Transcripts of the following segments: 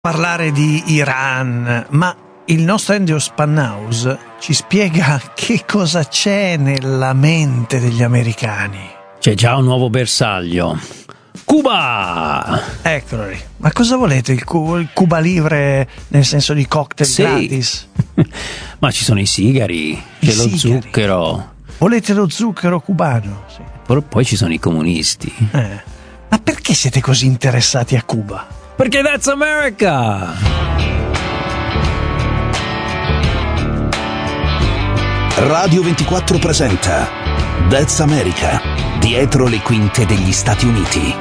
Parlare di Iran, ma il nostro Ennio Spannaus ci spiega che cosa c'è nella mente degli americani. C'è già un nuovo bersaglio. Cuba! Eccolo lì. Ma cosa volete? Il Cuba Libre nel senso di cocktail gratis? Ma ci sono i sigari, c'è lo zucchero. Volete lo zucchero cubano? Sì. Poi ci sono i comunisti. Ma perché siete così interessati a Cuba? Perché that's America! Radio 24 presenta That's America, dietro le quinte degli Stati Uniti.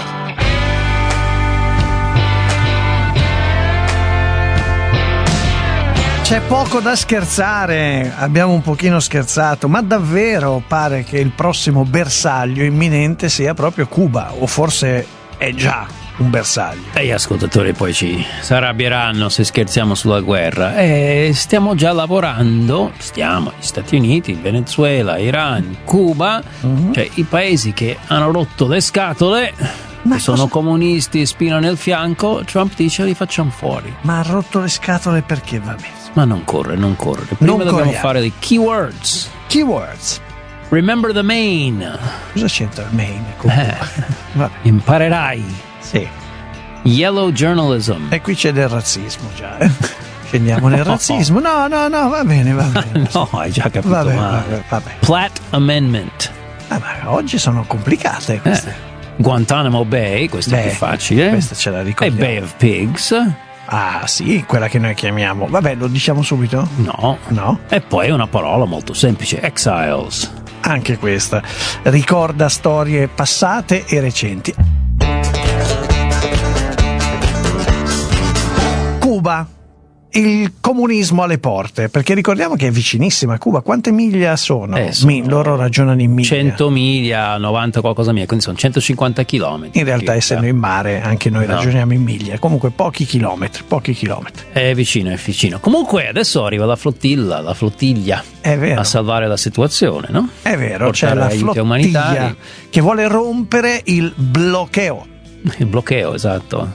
C'è poco da scherzare, abbiamo un pochino scherzato, ma davvero pare che il prossimo bersaglio imminente sia proprio Cuba, o forse è già un bersaglio. E gli ascoltatori poi ci arrabbieranno se scherziamo sulla guerra. Stiamo già lavorando, gli Stati Uniti, il Venezuela, Iran, Cuba, cioè i paesi che hanno rotto le scatole, che sono comunisti e spina nel fianco. Trump dice li facciamo fuori. Ma ha rotto le scatole perché, va bene? Ma non corre. Prima dobbiamo fare dei keywords. Remember the Maine. Cosa c'entra il Maine? Imparerai. Sì. Yellow journalism. E qui c'è del razzismo già. Scendiamo nel razzismo. No, va bene. No, hai già capito. Vabbè. Platt Amendment. Ma oggi sono complicate queste. Guantanamo Bay, questo è più facile. Questa ce la ricordiamo. E Bay of Pigs. Ah sì, quella che noi chiamiamo. Vabbè, lo diciamo subito? No. E poi una parola molto semplice, exiles. Anche questa ricorda storie passate e recenti. Cuba, il comunismo alle porte, perché ricordiamo che è vicinissima a Cuba. Quante miglia sono? Loro ragionano in miglia. 100 miglia, 90 qualcosa miglia, quindi sono 150 chilometri. In realtà, essendo in mare, anche noi ragioniamo in miglia. Comunque pochi chilometri. È vicino. Comunque adesso arriva la flottiglia è vero, a salvare la situazione, no? È vero, portare c'è la flottiglia umanitari che vuole rompere il bloqueo. Il bloqueo, esatto.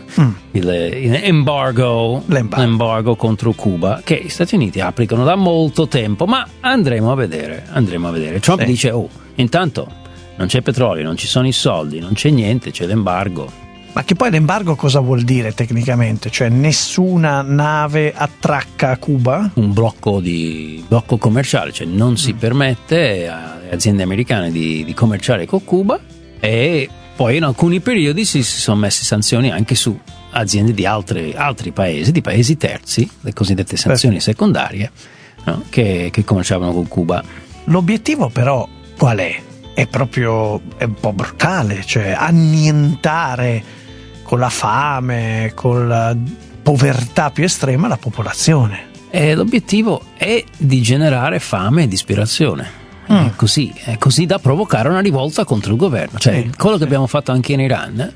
L'embargo contro Cuba, che gli Stati Uniti applicano da molto tempo, ma andremo a vedere. Trump dice, intanto non c'è petrolio, non ci sono i soldi, non c'è niente, c'è l'embargo. Ma che poi l'embargo cosa vuol dire tecnicamente? Cioè nessuna nave attracca a Cuba? Un blocco commerciale, cioè non si permette alle aziende americane di commerciare con Cuba, e poi in alcuni periodi si sono messe sanzioni anche su aziende di altri paesi, di paesi terzi, le cosiddette sanzioni secondarie, no? che commerciavano con Cuba. L'obiettivo però qual è? È un po' brutale, cioè annientare con la fame, con la povertà più estrema la popolazione. L'obiettivo è di generare fame e disperazione. È così da provocare una rivolta contro il governo, cioè quello che abbiamo fatto anche in Iran,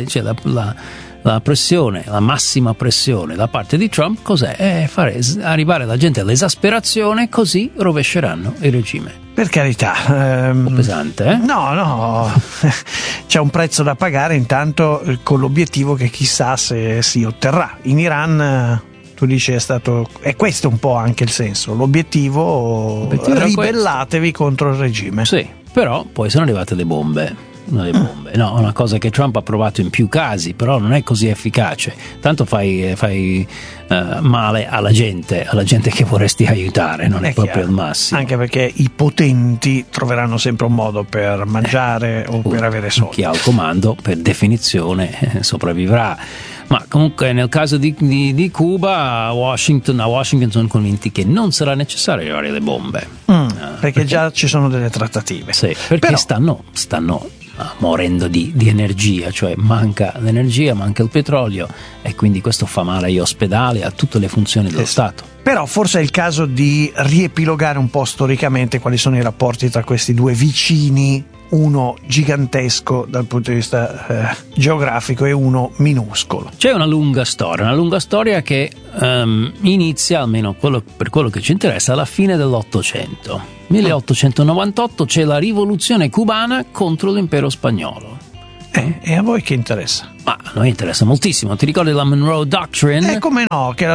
la pressione, la massima pressione da parte di Trump, cos'è? È fare arrivare la gente all'esasperazione, così rovesceranno il regime. Per carità, un po' pesante, eh? No, c'è un prezzo da pagare intanto, con l'obiettivo che chissà se si otterrà. In Iran tu dici è questo un po' anche il senso, l'obiettivo ribellatevi contro il regime. Sì, però poi sono arrivate le bombe. No, una cosa che Trump ha provato in più casi, però non è così efficace. Tanto fai male alla gente che vorresti aiutare, non è proprio il massimo. Anche perché i potenti troveranno sempre un modo per mangiare o per avere soldi. Chi ha il comando, per definizione, sopravvivrà. Ma comunque nel caso di Cuba, a Washington sono convinti che non sarà necessario arrivare le bombe. Perché già ci sono delle trattative. Sì, perché stanno morendo di energia, cioè manca l'energia, manca il petrolio, e quindi questo fa male agli ospedali, a tutte le funzioni dello Stato. Però forse è il caso di riepilogare un po' storicamente quali sono i rapporti tra questi due vicini, uno gigantesco dal punto di vista geografico e uno minuscolo. C'è una lunga storia che inizia, almeno per quello che ci interessa, alla fine dell'Ottocento. 1898 c'è la rivoluzione cubana contro l'impero spagnolo. E a voi che interessa? Ma a noi interessa moltissimo. Ti ricordi la Monroe Doctrine? Come no, che la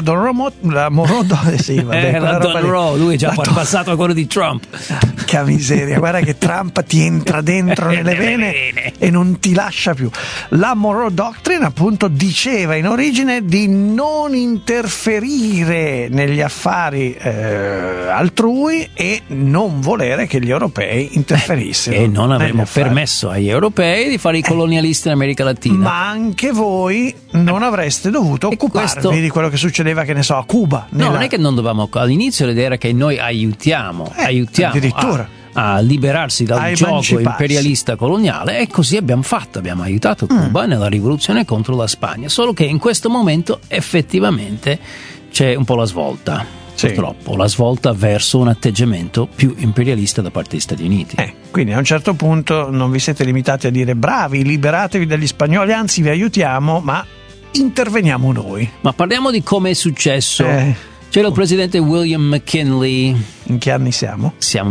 Monroe sì, vabbè, la Monroe, lui è già passato a quello di Trump. Che miseria, guarda che Trump ti entra dentro nelle vene e non ti lascia più. La Monroe Doctrine appunto diceva in origine di non interferire negli affari altrui e non volere che gli europei interferissero. E non avremmo permesso agli europei di fare i colonialisti in America Latina. Ma anche voi non avreste dovuto occuparvi di quello che succedeva, che ne so, a Cuba. No, non è che non dovevamo. All'inizio l'idea era che noi aiutiamo addirittura a liberarsi dal gioco imperialista coloniale, e così abbiamo fatto, abbiamo aiutato Cuba nella rivoluzione contro la Spagna, solo che in questo momento effettivamente c'è un po' la svolta, purtroppo, la svolta verso un atteggiamento più imperialista da parte degli Stati Uniti. Quindi a un certo punto non vi siete limitati a dire bravi, liberatevi dagli spagnoli, anzi vi aiutiamo, ma interveniamo noi. Ma parliamo di come è successo. C'era il presidente William McKinley. In che anni siamo? Siamo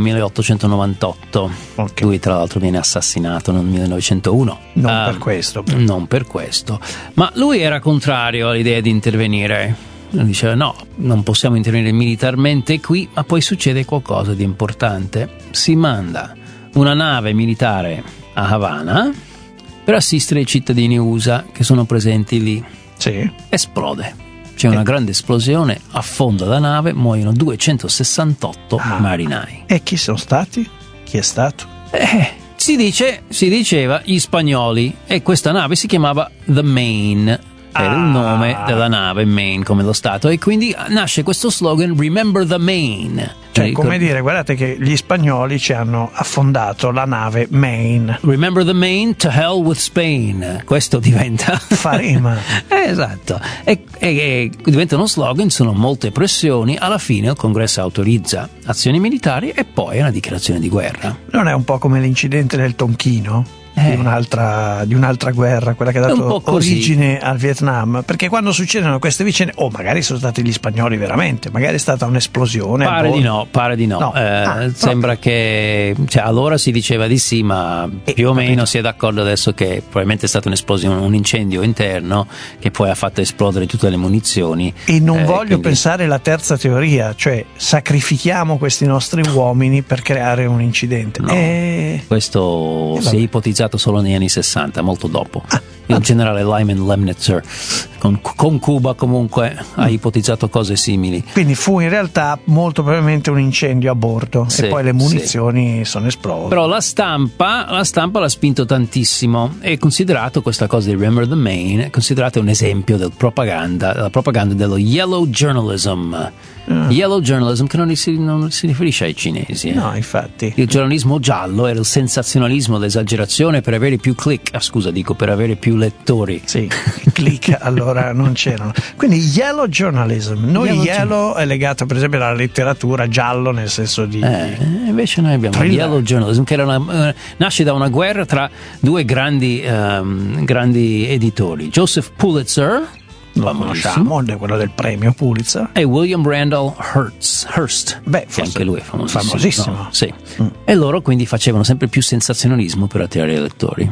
1898. Okay. Lui tra l'altro viene assassinato nel 1901. Non per questo. Non per questo. Ma lui era contrario all'idea di intervenire. Lui diceva no, non possiamo intervenire militarmente qui, ma poi succede qualcosa di importante. Si manda una nave militare a Havana per assistere i cittadini USA che sono presenti lì. Sì. Esplode. C'è una grande esplosione, affonda la nave, muoiono 268 marinai. E chi sono stati? Chi è stato? Si diceva gli spagnoli, e questa nave si chiamava The Maine. Era il nome della nave, Maine come lo stato, e quindi nasce questo slogan Remember the Maine. Cioè, come dire, guardate che gli spagnoli ci hanno affondato la nave Maine. Remember the Maine, to hell with Spain. Questo diventa farema. Esatto. E diventa uno slogan, sono molte pressioni, alla fine il Congresso autorizza azioni militari e poi una dichiarazione di guerra. Non è un po' come l'incidente del Tonchino? Di un'altra guerra, quella che ha dato origine al Vietnam, perché quando succedono queste vicende, magari sono stati gli spagnoli veramente, magari è stata un'esplosione. Pare di no. Sembra che, allora si diceva di sì, ma più o meno si è d'accordo adesso che probabilmente è stata un'esplosione, un incendio interno che poi ha fatto esplodere tutte le munizioni. E non voglio pensare la terza teoria, cioè sacrifichiamo questi nostri uomini per creare un incidente. No, questo si è ipotizzato solo negli anni 60, molto dopo. Il generale Lyman Lemnitzer con Cuba comunque ha ipotizzato cose simili. Quindi fu in realtà molto probabilmente un incendio a bordo, e poi le munizioni sono esplose. Però la stampa l'ha spinto tantissimo, e considerato questa cosa di Remember the Maine, è considerato un esempio della propaganda dello yellow journalism. Yellow journalism, che non si riferisce ai cinesi. No, infatti. Il giornalismo giallo era il sensazionalismo, l'esagerazione per avere più click, per avere più lettori. Sì, click allora non c'erano. Quindi yellow journalism. Yellow è legato per esempio alla letteratura, giallo nel senso di invece noi abbiamo yellow journalism, che era nasce da una guerra tra due grandi editori, Joseph Pulitzer, lo conosciamo, quello del premio Pulitzer, e William Randolph Hearst. Beh, che anche lui è famosissimo. No? Sì. E loro quindi facevano sempre più sensazionalismo per attirare i lettori.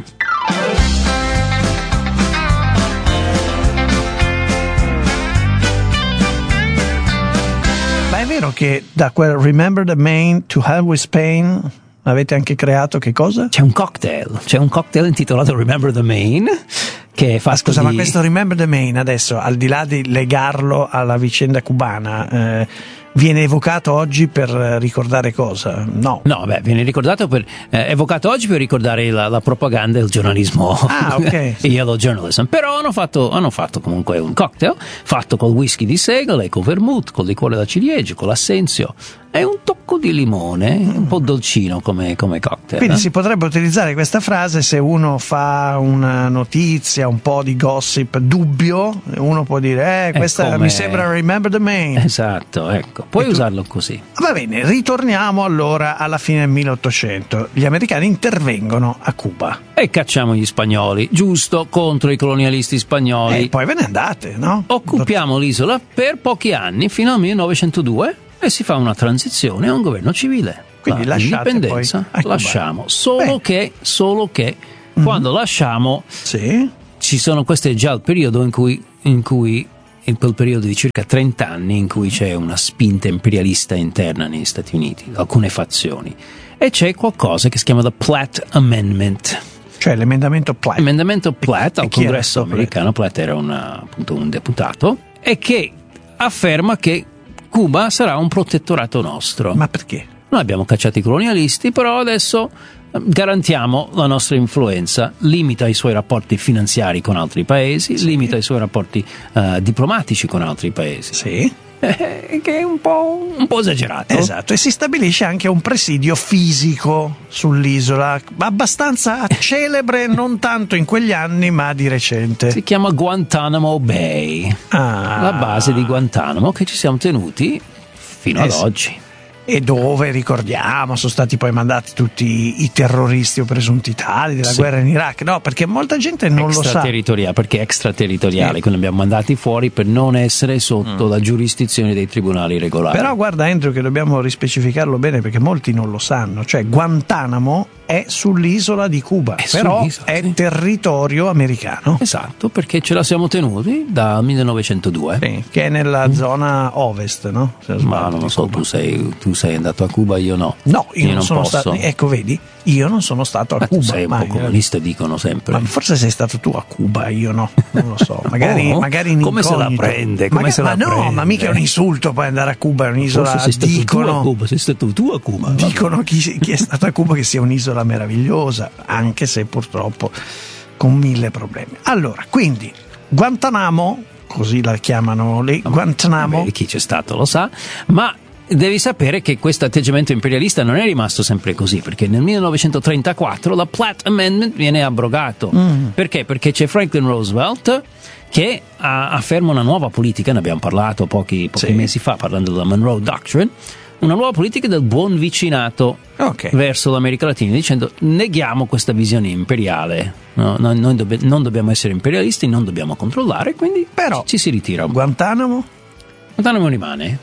Ma è vero che da quel Remember the Maine to Hell with Spain avete anche creato che cosa? C'è un cocktail intitolato Remember the Maine, che è fatto ma questo Remember the Maine adesso, al di là di legarlo alla vicenda cubana, viene evocato oggi per ricordare cosa? No, viene ricordato evocato oggi per ricordare la propaganda e il giornalismo. Ok. Il yellow journalism. Però hanno fatto comunque un cocktail fatto col whisky di segale, con vermouth, col liquore da ciliegio, con l'assenzio e un tocco di limone, un po' dolcino come cocktail. Quindi si potrebbe utilizzare questa frase se uno fa una notizia, un po' di gossip dubbio, uno può dire questa mi sembra Remember the Maine. Esatto, ecco, puoi usarlo così. Va bene, ritorniamo allora alla fine del 1800. Gli americani intervengono a Cuba e cacciamo gli spagnoli, giusto, contro i colonialisti spagnoli. E poi ve ne andate, no? Occupiamo l'isola per pochi anni, fino al 1902, e si fa una transizione a un governo civile. Quindi l'indipendenza lasciamo, solo che quando lasciamo questo è già il periodo in cui in quel periodo di circa 30 anni in cui c'è una spinta imperialista interna negli Stati Uniti, alcune fazioni, e c'è qualcosa che si chiama the Platt Amendment. Cioè l'emendamento Platt. L'emendamento Platt al Congresso americano. Platt era appunto un deputato, e che afferma che Cuba sarà un protettorato nostro. Ma perché? Noi abbiamo cacciato i colonialisti, però adesso garantiamo la nostra influenza, limita i suoi rapporti finanziari con altri paesi, limita i suoi rapporti diplomatici con altri paesi. Sì. Che è un po' esagerato. Esatto, e si stabilisce anche un presidio fisico sull'isola, abbastanza celebre, non tanto in quegli anni, ma di recente. Si chiama Guantanamo Bay, la base di Guantanamo, che ci siamo tenuti fino ad oggi. E dove, ricordiamo, sono stati poi mandati tutti i terroristi o presunti tali della guerra in Iraq. No, perché molta gente non lo sa. Extraterritoriale, perché è extraterritoriale, quindi abbiamo mandati fuori per non essere sotto la giurisdizione dei tribunali regolari. Però guarda, Andrew, che dobbiamo rispecificarlo bene, perché molti non lo sanno. Cioè Guantanamo è sull'isola di Cuba, però è territorio americano. Esatto, perché ce la siamo tenuti dal 1902. Sì, che è nella zona ovest, no? Ma non lo so, tu sei andato a Cuba, io no. No, io non sono posso. stato. Ecco, vedi, io non sono stato a Cuba. Tu sei un po' comunista, dicono sempre. Ma forse sei stato tu a Cuba, io no, non lo so. Magari in come incognito. Se la prende? Ma mica è un insulto poi andare a Cuba, è un'isola. Forse sei stato tu a Cuba. Dicono chi è stato a Cuba che sia un'isola meravigliosa, anche se purtroppo con 1000 problemi. Allora, quindi Guantanamo, così la chiamano lì, Guantanamo. Chi c'è stato lo sa, ma devi sapere che questo atteggiamento imperialista non è rimasto sempre così, perché nel 1934 la Platt Amendment viene abrogato. Perché? Perché c'è Franklin Roosevelt che afferma una nuova politica, ne abbiamo parlato pochi mesi fa parlando della Monroe Doctrine, una nuova politica del buon vicinato verso l'America Latina, dicendo neghiamo questa visione imperiale, no, noi non dobbiamo essere imperialisti, non dobbiamo controllare, quindi però ci si ritira. Guantanamo rimane.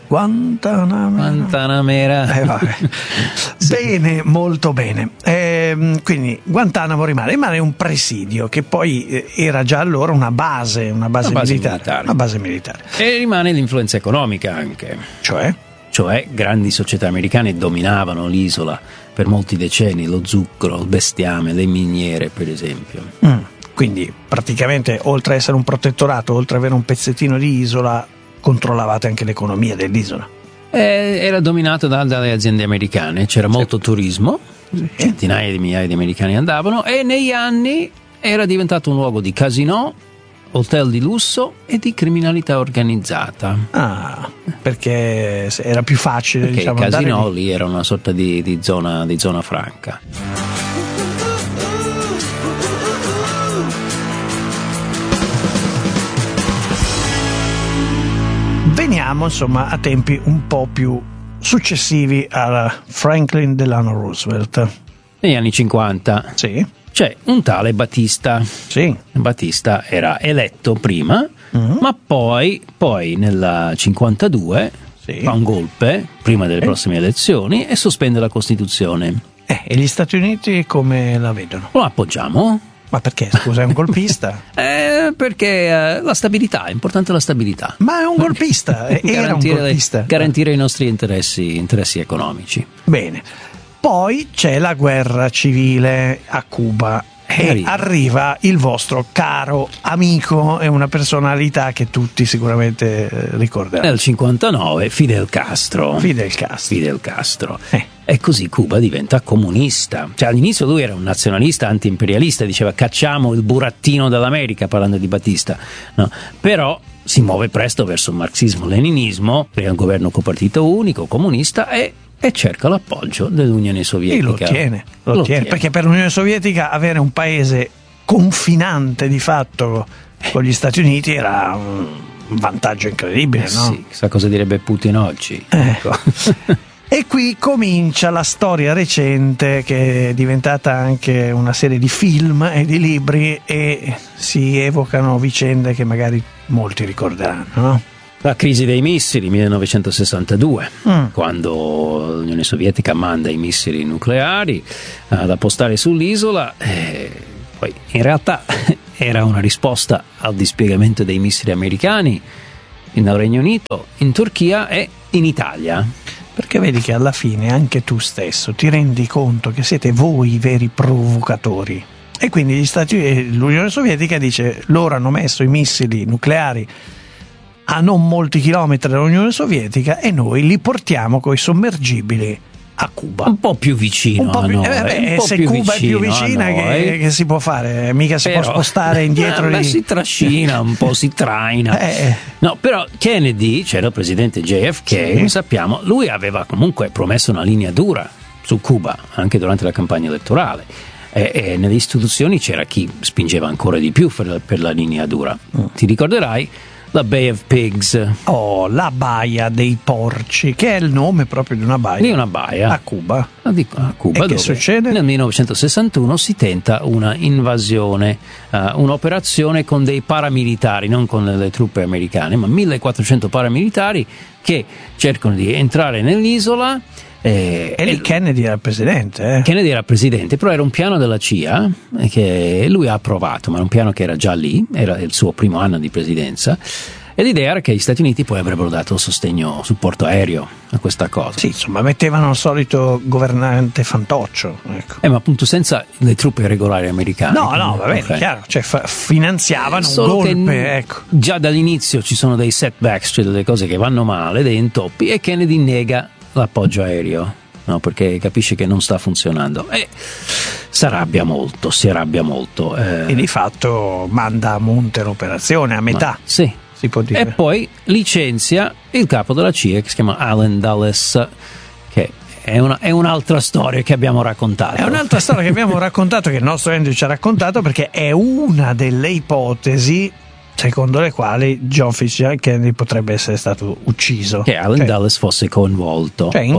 Guantanamera. Vabbè. Bene, molto bene. Quindi Guantanamo rimane un presidio che poi era già allora una base militare. Una base militare. E rimane l'influenza economica anche. Cioè grandi società americane dominavano l'isola per molti decenni, lo zucchero, il bestiame, le miniere per esempio. Quindi praticamente oltre ad essere un protettorato, oltre ad avere un pezzettino di isola, controllavate anche l'economia dell'isola. Era dominato dalle aziende americane, c'era molto turismo, centinaia di migliaia di americani andavano, e negli anni era diventato un luogo di casinò, hotel di lusso e di criminalità organizzata. Perché era più facile, perché diciamo, il casinò lì era una sorta di zona franca. Veniamo insomma a tempi un po' più successivi a Franklin Delano Roosevelt. Negli anni 50 c'è un tale Batista. Batista era eletto prima, ma poi nel 52 fa un golpe prima delle prossime elezioni e sospende la Costituzione. E gli Stati Uniti come la vedono? Lo appoggiamo. Ma perché? Scusa, è un golpista? Perché la stabilità, è importante la stabilità. Ma è un golpista, era un golpista. Garantire i nostri interessi economici. Bene. Poi c'è la guerra civile a Cuba e arriva il vostro caro amico e una personalità che tutti sicuramente ricorderanno. Nel 59 Fidel Castro. E così Cuba diventa comunista. Cioè all'inizio lui era un nazionalista anti-imperialista, diceva cacciamo il burattino dall'America, parlando di Batista, no? Però si muove presto verso il marxismo-leninismo, crea un governo copartito unico, comunista e cerca l'appoggio dell'Unione Sovietica. E lo ottiene, perché per l'Unione Sovietica avere un paese confinante di fatto con gli Stati Uniti era un vantaggio incredibile, no? Sì, chissà cosa direbbe Putin oggi. Ecco. E qui comincia la storia recente che è diventata anche una serie di film e di libri e si evocano vicende che magari molti ricorderanno, no? La crisi dei missili 1962, quando l'Unione Sovietica manda i missili nucleari da appostare sull'isola, poi in realtà era una risposta al dispiegamento dei missili americani nel Regno Unito, in Turchia e in Italia. Perché vedi che alla fine anche tu stesso ti rendi conto che siete voi i veri provocatori. E quindi l'Unione Sovietica dice: loro hanno messo i missili nucleari a non molti chilometri dall'Unione Sovietica e noi li portiamo coi sommergibili a Cuba. Un po' più vicino un po' più, se più Cuba è più vicina, che si può fare? Mica si può spostare indietro lì. Si trascina un po', si traina. No, però Kennedy, c'era il presidente JFK, sappiamo, lui aveva comunque promesso una linea dura su Cuba anche durante la campagna elettorale, e nelle istituzioni c'era chi spingeva ancora di più per la linea dura. Ti ricorderai la Bay of Pigs. La baia dei porci, che è il nome proprio di una baia. Di una baia. A Cuba. A Cuba, e che succede? Nel 1961 si tenta una invasione, un'operazione con dei paramilitari, non con le truppe americane, ma 1400 paramilitari che cercano di entrare nell'isola. E lì Kennedy era presidente. Kennedy era presidente, però era un piano della CIA che lui ha approvato, ma era un piano che era già lì, era il suo primo anno di presidenza, e l'idea era che gli Stati Uniti poi avrebbero dato supporto aereo a questa cosa. Sì, insomma, mettevano il solito governante fantoccio, ecco. Ma appunto senza le truppe regolari americane. No, va bene, chiaro, cioè finanziavano solo un golpe, che ecco. Già dall'inizio ci sono dei setbacks, cioè delle cose che vanno male, dei intoppi, e Kennedy nega l'appoggio aereo, no, perché capisce che non sta funzionando e si arrabbia molto e di fatto manda a monte l'operazione a metà. Sì, si può dire. E poi licenzia il capo della CIA che si chiama Allen Dulles, che è un'altra storia che abbiamo raccontato. È un'altra storia che abbiamo raccontato, che il nostro Andrew ci ha raccontato, perché è una delle ipotesi secondo le quali John Fitzgerald Kennedy potrebbe essere stato ucciso. Che Allen Dulles fosse coinvolto. Cioè,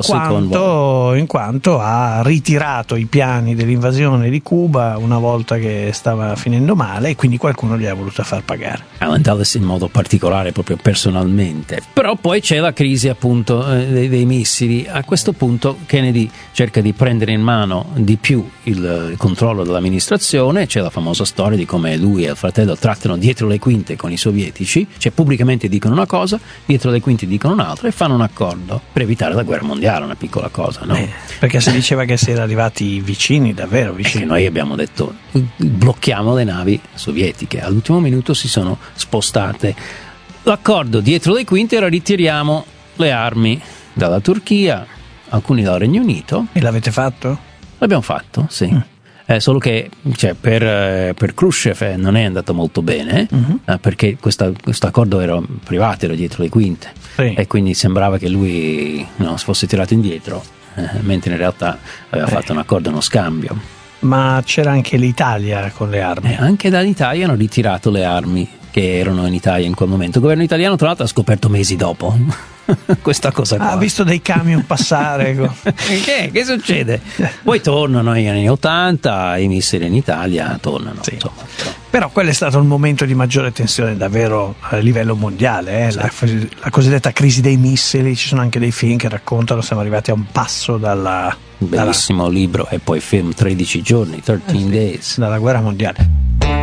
in quanto ha ritirato i piani dell'invasione di Cuba una volta che stava finendo male, e quindi qualcuno gli ha voluto far pagare. Allen Dulles in modo particolare, proprio personalmente. Però poi c'è la crisi appunto dei missili. A questo punto Kennedy cerca di prendere in mano di più il controllo dell'amministrazione. C'è la famosa storia di come lui e il fratello trattano dietro le quinte con i sovietici, cioè pubblicamente dicono una cosa, dietro le quinte dicono un'altra, e fanno un accordo per evitare la guerra mondiale, una piccola cosa, no? Perché si diceva che si era arrivati vicini, davvero vicini. E noi abbiamo detto blocchiamo le navi sovietiche, all'ultimo minuto si sono spostate. L'accordo dietro le quinte era: ritiriamo le armi dalla Turchia, alcuni dal Regno Unito. E l'avete fatto? L'abbiamo fatto, sì. Solo che per Khrushchev non è andato molto bene, perché questo accordo era privato, era dietro le quinte, sì. E quindi sembrava che lui si fosse tirato indietro, mentre in realtà aveva fatto un accordo, uno scambio. Ma c'era anche l'Italia con le armi. Anche dall'Italia hanno ritirato le armi che erano in Italia in quel momento. Il governo italiano, tra l'altro, ha scoperto mesi dopo questa cosa qua. Ha visto dei camion passare. Che succede? Poi tornano negli anni 80, i missili in Italia tornano. Sì. Però quello è stato il momento di maggiore tensione davvero a livello mondiale, sì. La cosiddetta crisi dei missili. Ci sono anche dei film che raccontano, siamo arrivati a un passo dalla bellissimo libro e poi film 13 giorni, 13 Days, dalla guerra mondiale.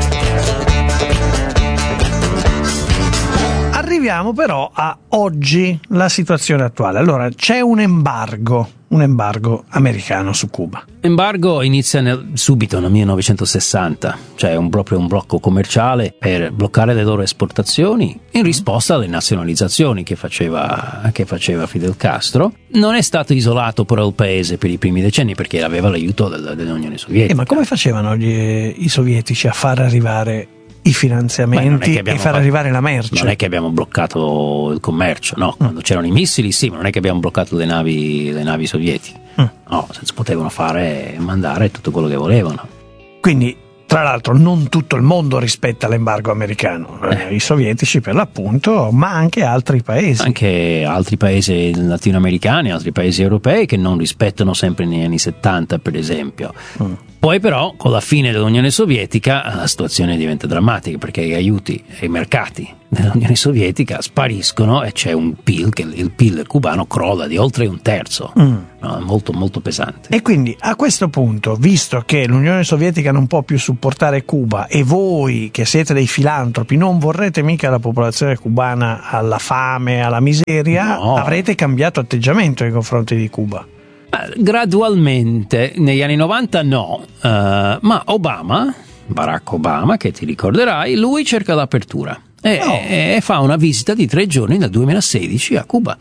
Arriviamo però a oggi, la situazione attuale. Allora, c'è un embargo americano su Cuba. L'embargo inizia subito nel 1960, cioè proprio un blocco commerciale per bloccare le loro esportazioni in risposta alle nazionalizzazioni che faceva Fidel Castro. Non è stato isolato però il paese per i primi decenni, perché aveva l'aiuto dell'Unione Sovietica. Ma come facevano i sovietici a far arrivare i finanziamenti e far arrivare la merce? Non è che abbiamo bloccato il commercio, no. Quando c'erano i missili sì, ma non è che abbiamo bloccato le navi sovietiche. No, si potevano mandare tutto quello che volevano. Quindi, tra l'altro, non tutto il mondo rispetta l'embargo americano, i sovietici per l'appunto, ma anche altri paesi. Anche altri paesi latinoamericani, altri paesi europei che non rispettano, sempre negli anni 70 per esempio. Poi però con la fine dell'Unione Sovietica la situazione diventa drammatica, perché gli aiuti ai mercati dell'Unione Sovietica spariscono e c'è un PIL, che il PIL cubano crolla di oltre un terzo, no, molto molto pesante. E quindi a questo punto, visto che l'Unione Sovietica non può più supportare Cuba e voi che siete dei filantropi non vorrete mica la popolazione cubana alla fame, alla miseria, no, avrete cambiato atteggiamento nei confronti di Cuba. Gradualmente, negli anni 90 no, ma Barack Obama, che ti ricorderai, lui cerca l'apertura. E fa una visita di 3 giorni nel 2016 a Cuba,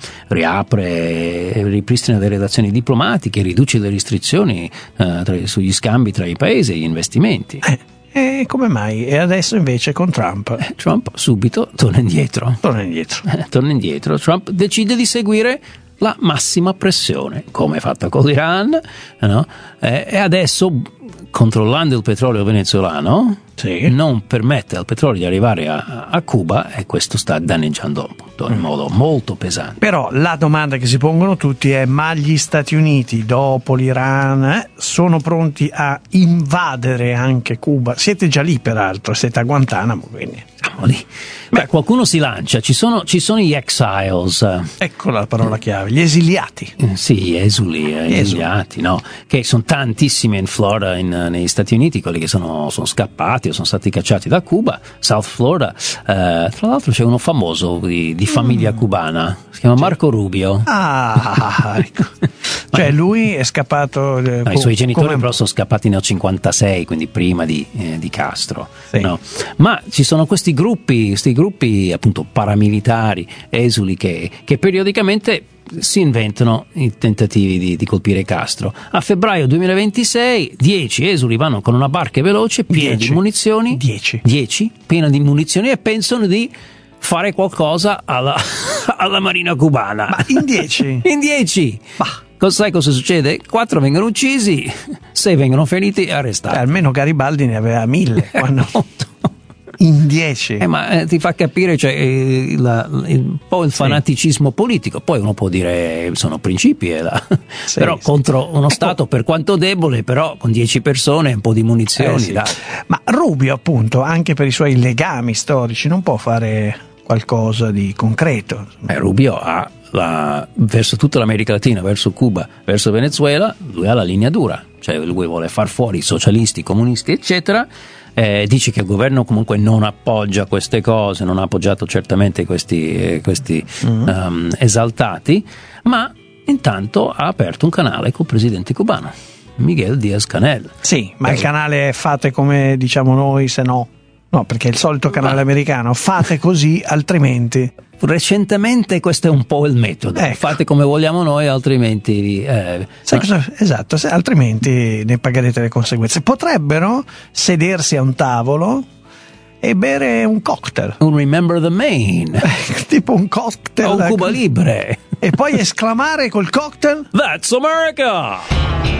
ripristina le relazioni diplomatiche, riduce le restrizioni sugli scambi tra i paesi e gli investimenti. E come mai? E adesso invece con Trump? Trump subito torna indietro. Torna indietro. Trump decide di seguire la massima pressione, come fatta con l'Iran, no? E adesso, controllando il petrolio venezuelano, sì, non permette al petrolio di arrivare a Cuba, e questo sta danneggiando appunto in modo molto pesante. Però la domanda che si pongono tutti è: ma gli Stati Uniti, dopo l'Iran, sono pronti a invadere anche Cuba? Siete già lì, peraltro, siete a Guantanamo, quindi siamo lì. Beh, qualcuno si lancia, ci sono gli exiles. Ecco la parola chiave, gli esiliati. Sì, gli esiliati, no? Che sono tantissimi in Florida, negli Stati Uniti, quelli che sono scappati o sono stati cacciati da Cuba, South Florida. Tra l'altro c'è uno famoso di famiglia cubana, si chiama Marco Rubio. Ecco. Cioè lui è scappato. I suoi genitori però sono scappati nel 56, quindi prima di Castro. Sì. No? Ma ci sono questi gruppi appunto paramilitari, esuli, che periodicamente si inventano i tentativi di colpire Castro. A febbraio 2026 10 esuli vanno con una barca veloce piena di munizioni, 10 piena di munizioni, e pensano di fare qualcosa alla marina cubana. Ma in 10? In 10! Sai cosa succede? 4 vengono uccisi, 6 vengono feriti e arrestati. Almeno Garibaldi ne aveva 1000 quando... In 10. Ma ti fa capire, cioè, un po' il fanaticismo politico. Poi uno può dire sono principi, però contro uno Stato per quanto debole, però con 10 persone e un po' di munizioni. Dai. Ma Rubio, appunto, anche per i suoi legami storici, non può fare qualcosa di concreto? Rubio ha verso tutta l'America Latina, verso Cuba, verso Venezuela, lui ha la linea dura, cioè lui vuole far fuori i socialisti, i comunisti, eccetera. Dice che il governo comunque non appoggia queste cose, non ha appoggiato certamente questi esaltati, ma intanto ha aperto un canale col presidente cubano, Miguel Díaz-Canel. Sì, ma il canale fate come diciamo noi, se no perché è il solito canale americano, fate così, altrimenti. Recentemente questo è un po' il metodo, fate come vogliamo noi, altrimenti esatto, altrimenti ne pagherete le conseguenze. Potrebbero sedersi a un tavolo e bere un cocktail, un Remember the Maine, tipo un cocktail o un Cuba Libre, e poi esclamare col cocktail: That's America!